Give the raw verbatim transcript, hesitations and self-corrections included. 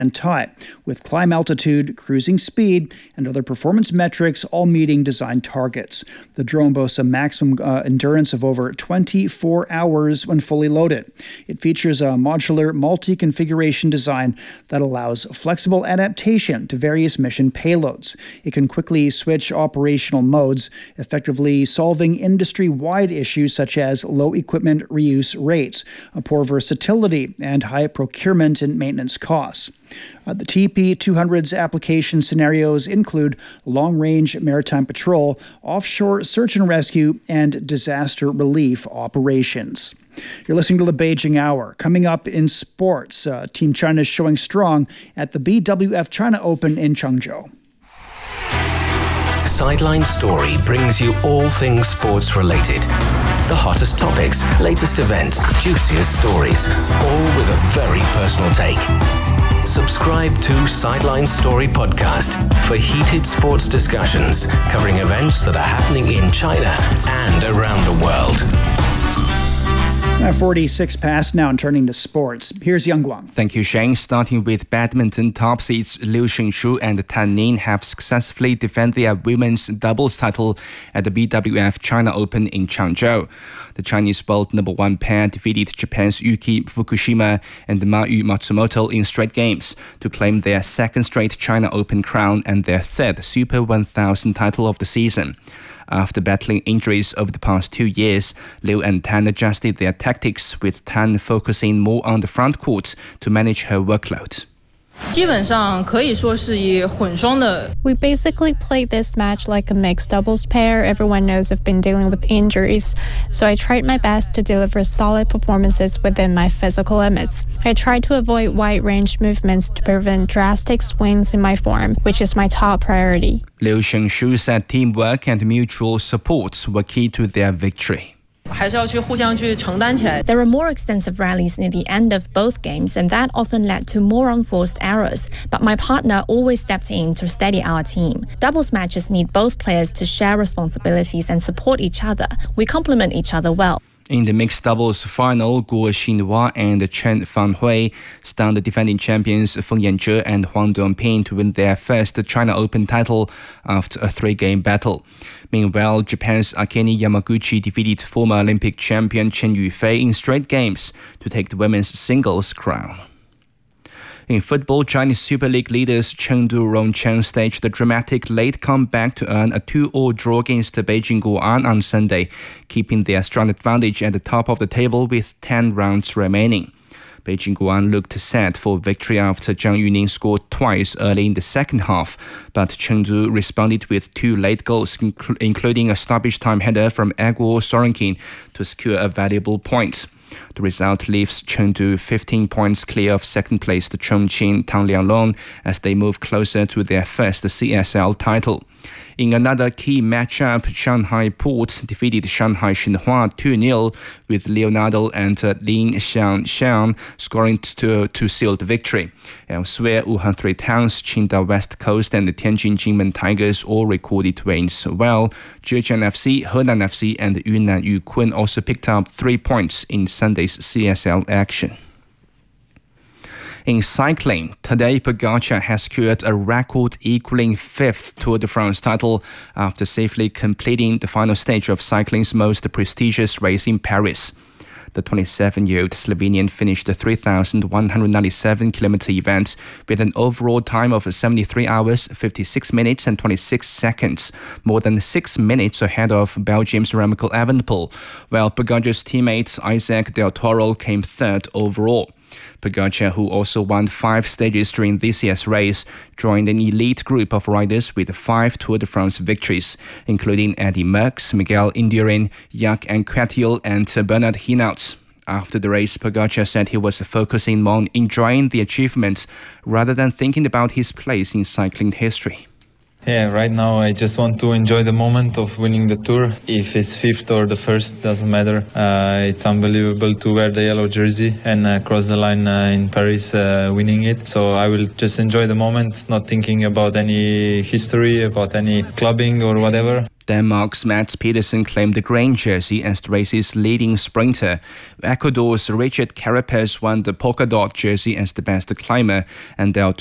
and tie, with climb altitude, cruising speed, and other performance metrics all meeting design targets. The drone boasts a maximum uh, endurance of over twenty-four hours when fully loaded. It features a modular multi-configuration design that allows flexible adaptation to various mission payloads. It can quickly switch operational modes, effectively solving industry-wide issues such as low equipment reuse rates, poor versatility, and high procurement and maintenance costs. Uh, the T P two hundred's application scenarios include long-range maritime patrol, offshore search and rescue, and disaster relief operations. You're listening to the Beijing Hour. Coming up in sports, uh, Team China is showing strong at the B W F China Open in Changzhou. Sideline Story brings you all things sports related. The hottest topics, latest events, juiciest stories, all with a very personal take. Subscribe to Sideline Story Podcast for heated sports discussions covering events that are happening in China and around the world. Uh, forty-six past now and turning to sports. Here's Yang Guang. Thank you, Shane. Starting with badminton, top seeds Liu Xingxu and Tan Ning have successfully defended their women's doubles title at the B W F China Open in Changzhou. The Chinese world number one pair defeated Japan's Yuki Fukushima and Mayu Matsumoto in straight games to claim their second straight China Open crown and their third Super one thousand title of the season. After battling injuries over the past two years, Liu and Tan adjusted their tactics, with Tan focusing more on the front court to manage her workload. We basically played this match like a mixed doubles pair. Everyone knows I've been dealing with injuries, so I tried my best to deliver solid performances within my physical limits. I tried to avoid wide-range movements to prevent drastic swings in my form, which is my top priority. Liu Xingxu said teamwork and mutual support were key to their victory. There were more extensive rallies near the end of both games, and that often led to more unforced errors. But my partner always stepped in to steady our team. Doubles matches need both players to share responsibilities and support each other. We complement each other well. In the mixed doubles final, Guo Xinhua and Chen Fanhui stunned the defending champions Feng Yanzhe and Huang Dongping to win their first China Open title after a three-game battle. Meanwhile, Japan's Akane Yamaguchi defeated former Olympic champion Chen Yufei in straight games to take the women's singles crown. In football, Chinese Super League leaders Chengdu Rongcheng staged a dramatic late comeback to earn a two all draw against Beijing Guoan on Sunday, keeping their strong advantage at the top of the table with ten rounds remaining. Beijing Guoan looked set for victory after Zhang Yuning scored twice early in the second half, but Chengdu responded with two late goals, inc- including a stoppage time header from Egor Sorenkin to secure a valuable point. The result leaves Chengdu fifteen points clear of second-placed Chongqing Tang Lianglong as they move closer to their first C S L title. In another key matchup, Shanghai Port defeated Shanghai Xinhua two nil, with Leonardo and uh, Lin Xiangxiang scoring to, to seal the victory. Elsewhere, Wuhan Three Towns, Qingdao West Coast and the Tianjin Jinmen Tigers all recorded wins, while Zhejiang F C, Henan F C and Yunnan Yukun also picked up three points in Sunday's C S L action. In cycling, Tadej Pogacar has secured a record-equaling fifth Tour de France title after safely completing the final stage of cycling's most prestigious race in Paris. The twenty-seven-year-old Slovenian finished the three thousand one hundred ninety-seven kilometer event with an overall time of seventy-three hours, fifty-six minutes and twenty-six seconds, more than six minutes ahead of Belgium's Remco Evenepoel, while Pogacar's teammate Isaac Del Toro came third overall. Pogacar, who also won five stages during this year's race, joined an elite group of riders with five Tour de France victories, including Eddy Merckx, Miguel Indurain, Jack Anquetil and Bernard Hinault. After the race, Pogacar said he was focusing on enjoying the achievements rather than thinking about his place in cycling history. Yeah, right now I just want to enjoy the moment of winning the Tour. If it's fifth or the first, doesn't matter. Uh, it's unbelievable to wear the yellow jersey and uh, cross the line uh, in Paris uh, winning it. So I will just enjoy the moment, not thinking about any history, about any clubbing or whatever. Denmark's Mads Pedersen claimed the green jersey as the race's leading sprinter. Ecuador's Richard Carapaz won the polka dot jersey as the best climber, and Del